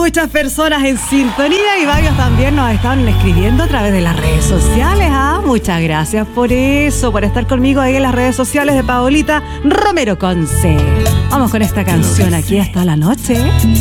muchas personas en sintonía y varios también nos están escribiendo a través de las redes sociales. Muchas gracias por eso, por estar conmigo ahí en las redes sociales de Paolita Romero con C. Vamos con esta canción aquí hasta la noche.